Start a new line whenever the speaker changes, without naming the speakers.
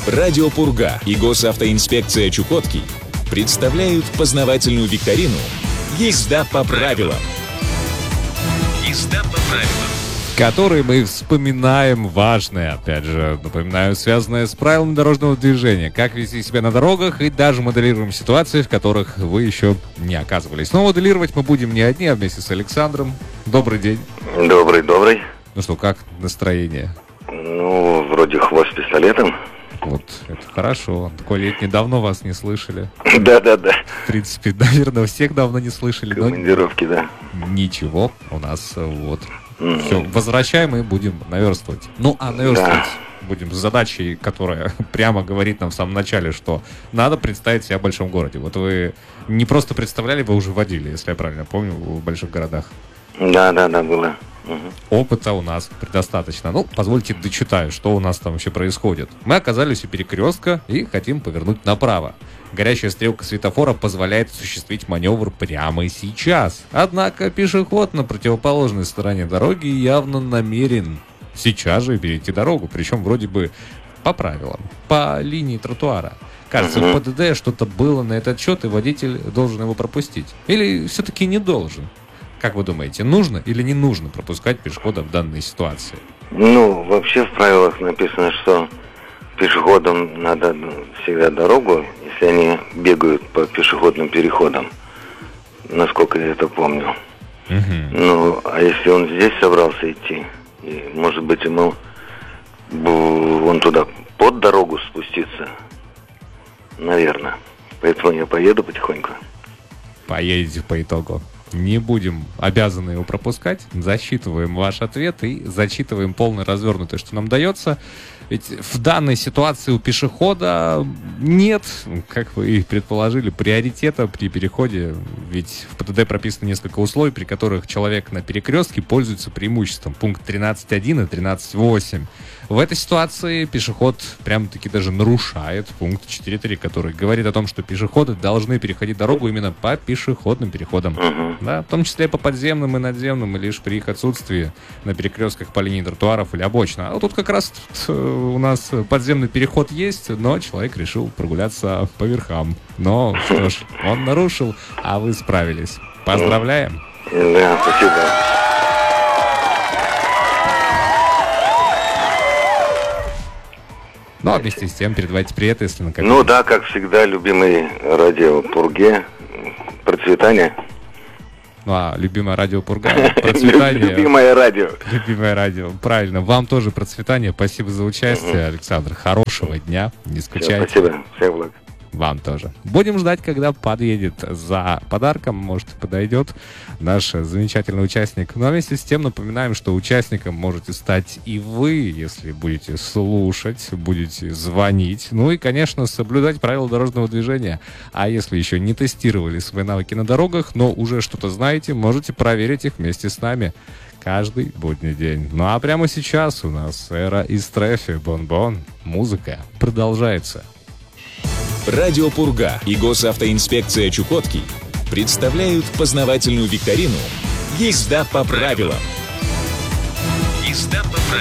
Радио Пурга и госавтоинспекция Чукотки представляют познавательную викторину «Езда по правилам». Езда по правилам.
В которой мы вспоминаем важное, опять же, напоминаю, связанное с правилами дорожного движения, как вести себя на дорогах, и даже моделируем ситуации, в которых вы еще не оказывались. Но моделировать мы будем не одни, а вместе с Александром. Добрый день.
Добрый.
Ну что, как настроение?
Ну, вроде хвост пистолетом.
Вот, это хорошо. Такой летний, давно вас не слышали.
Да.
В принципе, наверное, всех давно не слышали.
Командировки, да.
Ничего, у нас вот все, возвращаем и будем наверстывать. Ну, а наверстывать будем с задачей, которая прямо говорит нам в самом начале, что надо представить себя в большом городе. Вот вы не просто представляли, вы уже водили, если я правильно помню, в больших городах.
Да, было.
Опыта у нас предостаточно. Ну, позвольте дочитаю, что у нас там вообще происходит. Мы оказались у перекрестка и хотим повернуть направо. Горящая стрелка светофора позволяет осуществить маневр прямо сейчас. Однако пешеход на противоположной стороне дороги явно намерен сейчас же перейти дорогу. Причем вроде бы по правилам, по линии тротуара. Кажется, в ПДД что-то было на этот счет, и водитель должен его пропустить. Или все-таки не должен? Как вы думаете, нужно или не нужно пропускать пешехода в данной ситуации?
Ну, вообще в правилах написано, что пешеходам надо всегда дорогу, если они бегают по пешеходным переходам. Насколько я это помню. Ну, а если он здесь собрался идти, и, может быть, ему вон туда под дорогу спуститься, наверное. Поэтому я поеду потихоньку.
Поедете по итогу. Не будем обязаны его пропускать. Засчитываем ваш ответ и зачитываем полный развернутый, что нам дается. Ведь в данной ситуации у пешехода нет, как вы и предположили, приоритета при переходе. Ведь в ПДД прописано несколько условий, при которых человек на перекрестке пользуется преимуществом. Пункт 13.1 и 13.8. В этой ситуации пешеход прямо-таки даже нарушает пункт 4.3, который говорит о том, что пешеходы должны переходить дорогу именно по пешеходным переходам. Да, в том числе по подземным и надземным, и лишь при их отсутствии на перекрестках по линии тротуаров или обочин. А вот тут как раз у нас подземный переход есть, но человек решил прогуляться по верхам. Но, что ж, он нарушил, а вы справились. Поздравляем.
Да, спасибо.
Ну, а вместе с тем передавайте привет, если наконец.
Ну да, как всегда, любимый радио Пурге. Процветание.
Ну, а любимое радио Пурга, процветание.
Любимое радио.
Любимое радио, правильно. Вам тоже процветание. Спасибо за участие, Александр. Хорошего дня, не скучайте.
Спасибо, всех благ.
Вам тоже. Будем ждать, когда подъедет за подарком, может, подойдет наш замечательный участник. Ну, а вместе с тем напоминаем, что участником можете стать и вы, если будете слушать, будете звонить. Ну и, конечно, соблюдать правила дорожного движения. А если еще не тестировали свои навыки на дорогах, но уже что-то знаете, можете проверить их вместе с нами каждый будний день. Ну а прямо сейчас у нас эра из Трефи, Бон-Бон. Музыка продолжается.
Радио Пурга и госавтоинспекция Чукотки представляют познавательную викторину «Езда по правилам». Езда по правилам.